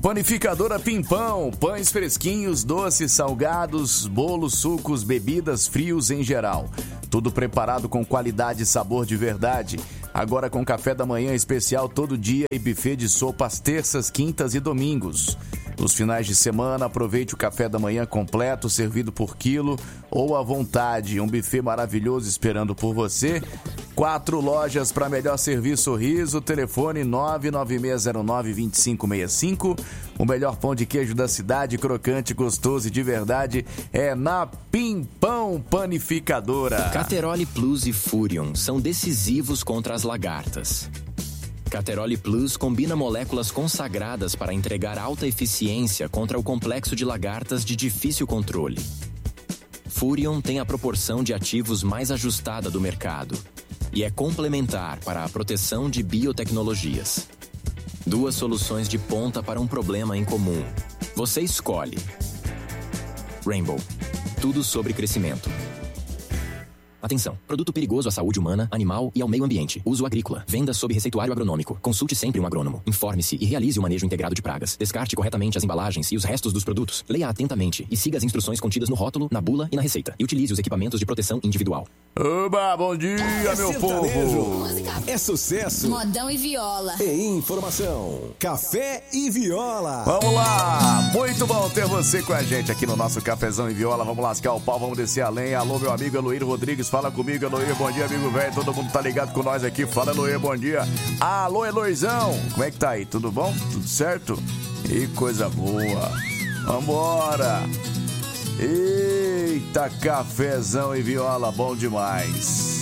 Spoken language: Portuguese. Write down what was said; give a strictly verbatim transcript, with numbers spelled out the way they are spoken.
Panificadora Pimpão, pães fresquinhos, doces, salgados, bolos, sucos, bebidas, frios em geral. Tudo preparado com qualidade e sabor de verdade. Agora com café da manhã especial todo dia e buffet de sopas terças, quintas e domingos. Nos finais de semana, aproveite o café da manhã completo, servido por quilo ou à vontade. Um buffet maravilhoso esperando por você. Quatro lojas para melhor servir sorriso. Telefone nove nove seis zero nove, dois cinco seis cinco. O melhor pão de queijo da cidade, crocante, gostoso e de verdade, é na Pimpão Panificadora. Cateroli Plus e Furion são decisivos contra as lagartas. Cateroli Plus combina moléculas consagradas para entregar alta eficiência contra o complexo de lagartas de difícil controle. Furion tem a proporção de ativos mais ajustada do mercado e é complementar para a proteção de biotecnologias. Duas soluções de ponta para um problema em comum. Você escolhe. Rainbow. Tudo sobre crescimento. Atenção! Produto perigoso à saúde humana, animal e ao meio ambiente. Uso agrícola. Venda sob receituário agronômico. Consulte sempre um agrônomo. Informe-se e realize o manejo integrado de pragas. Descarte corretamente as embalagens e os restos dos produtos. Leia atentamente e siga as instruções contidas no rótulo, na bula e na receita. E utilize os equipamentos de proteção individual. Oba, bom dia, é meu povo! É sucesso! Modão e viola. E informação. Café e viola. Vamos lá! Muito bom ter você com a gente aqui no nosso Cafezão e Viola. Vamos lascar o pau, vamos descer a lenha. Alô, meu amigo Eloir Rodrigues, fala comigo, Eloir. Bom dia, amigo velho. Todo mundo tá ligado com nós aqui. Fala, Eloir, bom dia. Alô, Eloizão. Como é que tá aí? Tudo bom? Tudo certo? E coisa boa. Vambora! Eita, Cafezão e Viola, bom demais.